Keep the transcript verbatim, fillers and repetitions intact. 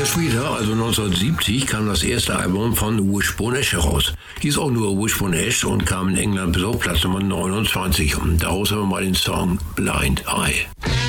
Jahre später, also neunzehnhundertsiebzig, kam das erste Album von Wishbone Ash heraus. Hieß auch nur Wishbone Ash und kam in England bis auf Platz Nummer neunundzwanzig. Und daraus haben wir mal den Song Blind Eye.